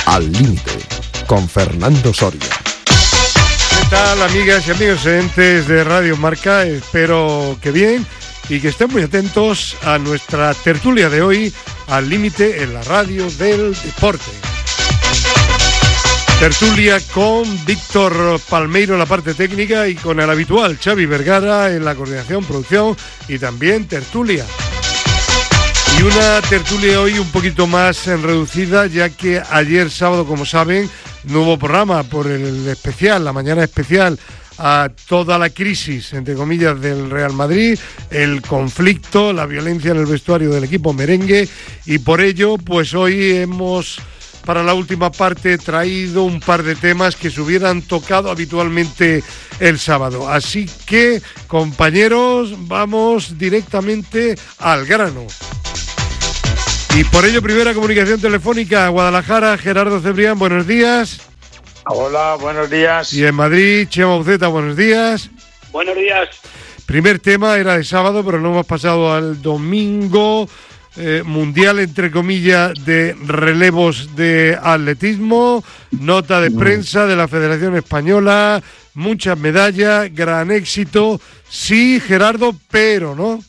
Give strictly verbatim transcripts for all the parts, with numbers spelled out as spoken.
Al Límite, con Fernando Soria. ¿Qué tal, amigas y amigos oyentes de Radio Marca? Espero que bien y que estén muy atentos a nuestra tertulia de hoy, Al Límite, en la radio del deporte. Tertulia con Víctor Palmeiro en la parte técnica y con el habitual Xavi Vergara en la coordinación, producción y también tertulia. Y una tertulia hoy un poquito más reducida, ya que ayer sábado, como saben, no hubo programa por el especial, la mañana especial a toda la crisis, entre comillas, del Real Madrid, el conflicto, la violencia en el vestuario del equipo merengue, y por ello, pues hoy hemos, para la última parte, traído un par de temas que se hubieran tocado habitualmente el sábado. Así que, compañeros, vamos directamente al grano. Y por ello, primera comunicación telefónica a Guadalajara. Gerardo Cebrián, buenos días. Hola, buenos días. Y en Madrid, Chema Uceta, buenos días. Buenos días. Primer tema era de sábado, pero no hemos pasado al domingo. Eh, mundial, entre comillas, de relevos de atletismo. Nota de prensa de la Federación Española. Muchas medallas, gran éxito. Sí, Gerardo, pero ¿no?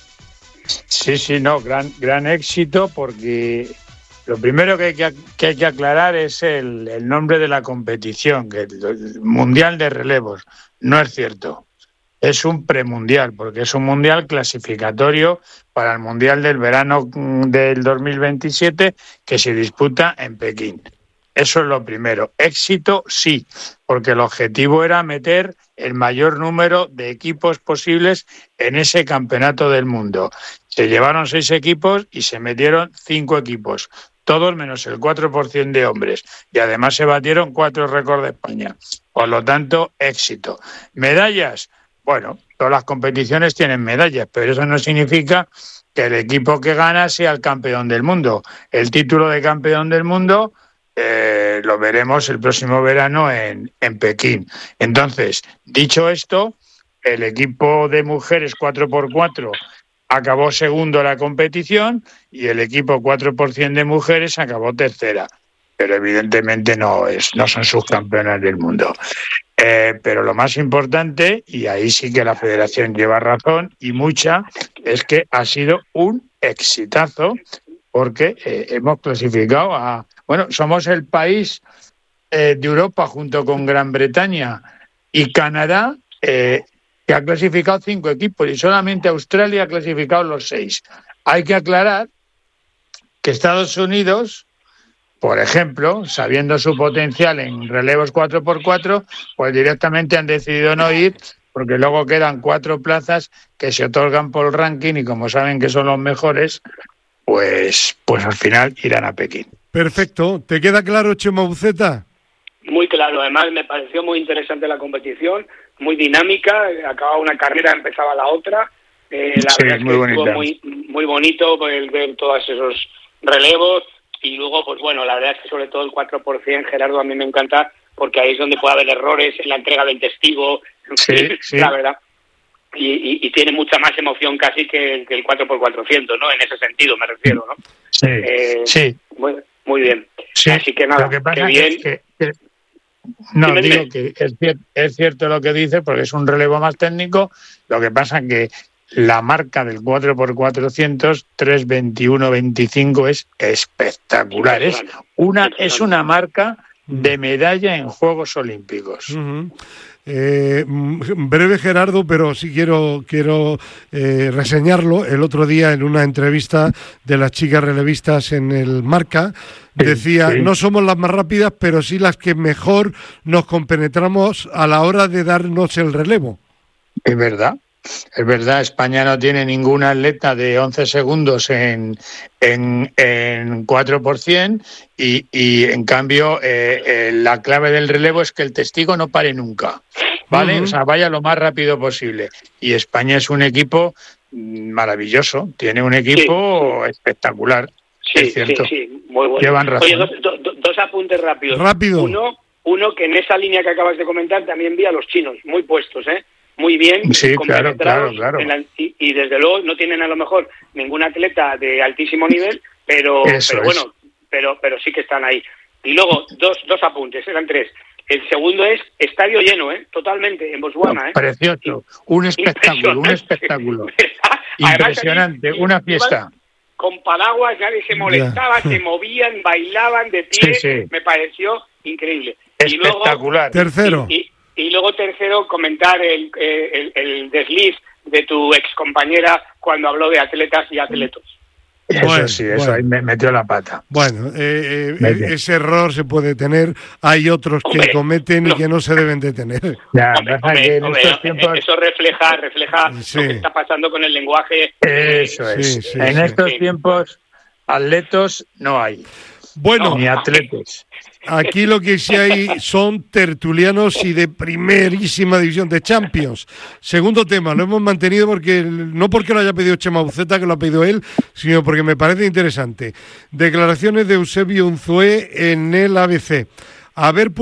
Sí, sí, no, gran, gran éxito, porque lo primero que hay que, que, hay que aclarar es el, el nombre de la competición, que el, el Mundial de Relevos. No es cierto, es un premundial, porque es un mundial clasificatorio para el Mundial del verano del dos mil veintisiete que se disputa en Pekín. Eso es lo primero. Éxito, sí, porque el objetivo era meter el mayor número de equipos posibles en ese campeonato del mundo. Se llevaron seis equipos y se metieron cinco equipos, todos menos el cuatro por ciento de hombres. Y además se batieron cuatro récords de España. Por lo tanto, éxito. Medallas, bueno, todas las competiciones tienen medallas, pero eso no significa que el equipo que gana sea el campeón del mundo. El título de campeón del mundo Eh, lo veremos el próximo verano en, en Pekín. Entonces, dicho esto, el equipo de mujeres cuatro por cuatro acabó segundo la competición y el equipo cuatro por ciento de mujeres acabó tercera. Pero evidentemente no, es, no son subcampeonas del mundo. Eh, pero lo más importante, y ahí sí que la federación lleva razón, y mucha, es que ha sido un exitazo, porque eh, hemos clasificado a... Bueno, somos el país eh, de Europa, junto con Gran Bretaña y Canadá, eh, que ha clasificado cinco equipos, y solamente Australia ha clasificado los seis. Hay que aclarar que Estados Unidos, por ejemplo, sabiendo su potencial en relevos cuatro por cuatro, pues directamente han decidido no ir, porque luego quedan cuatro plazas que se otorgan por ranking, y como saben que son los mejores, pues, pues al final irán a Pekín. Perfecto. ¿Te queda claro, Chema Uceta? Muy claro. Además, me pareció muy interesante la competición, muy dinámica. Acababa una carrera, empezaba la otra. Eh, la sí, verdad es muy que bonita. estuvo muy, muy bonito el ver todos esos relevos. Y luego, pues bueno, la verdad es que sobre todo el cuatro por ciento, Gerardo, a mí me encanta, porque ahí es donde puede haber errores en la entrega del testigo. Sí, sí. La verdad. Y, y, y tiene mucha más emoción casi que el, que el cuatro por cuatrocientos, ¿no? En ese sentido me refiero, ¿no? Sí, eh, sí. Muy, muy bien. Sí. Así que nada, lo que pasa que bien. Es que, que, no, dime, digo dime. que es cierto, es cierto lo que dice, porque es un relevo más técnico. Lo que pasa es que la marca del cuatro por cuatrocientos, tres veintiuno veinticinco, es espectacular. Es una, es una marca de medalla en Juegos Olímpicos. Uh-huh. Eh, breve, Gerardo, pero sí quiero quiero eh, reseñarlo. El otro día, en una entrevista de las chicas relevistas en el Marca, decía, sí. No somos las más rápidas, pero sí las que mejor nos compenetramos a la hora de darnos el relevo. Es verdad. Es verdad, España no tiene ningún atleta de once segundos en, en, en cuatro por ciento y, y en cambio eh, eh, la clave del relevo es que el testigo no pare nunca, ¿vale? Uh-huh. O sea, vaya lo más rápido posible. Y España es un equipo maravilloso, tiene un equipo sí. espectacular. Sí, es cierto. sí, sí, muy bueno. Llevan razón. Oye, dos, dos, dos apuntes rápidos. Rápido. Uno, uno que en esa línea que acabas de comentar también vi a los chinos, muy puestos, ¿eh? Muy bien, sí, claro, claro, claro. En la, y, y desde luego no tienen a lo mejor ningún atleta de altísimo nivel, pero, pero bueno, pero pero sí que están ahí. Y luego, dos, dos apuntes, eran tres. El segundo es estadio lleno, ¿eh? Totalmente, en Botswana, ¿eh? Precioso, un espectáculo, un espectáculo. Impresionante, Además, una fiesta. Con paraguas, nadie se molestaba, se movían, bailaban de pie, Sí, sí. Me pareció increíble. Espectacular. Y luego, tercero. Y, y, y luego tercero, comentar el, el, el desliz de tu excompañera cuando habló de atletas y atletos. Eso Bueno, sí, eso bueno. ahí me metió la pata. Bueno, eh, eh, Vete. ese error se puede tener. Hay otros que Hombre, cometen y no. que no se deben de tener. Ya, Hombre, pasa hombre, que en hombre, estos tiempos... eso refleja, refleja Sí. lo que está pasando con el lenguaje. Eso es. Sí, sí, en sí. estos Sí. tiempos, atletos no hay, Bueno, ni atletas. aquí lo que sí hay son tertulianos y de primerísima división de Champions. Segundo tema, lo hemos mantenido porque no porque lo haya pedido Chema Buceta, que lo ha pedido él, sino porque me parece interesante. Declaraciones de Eusebio Unzué en el A B C. A ver,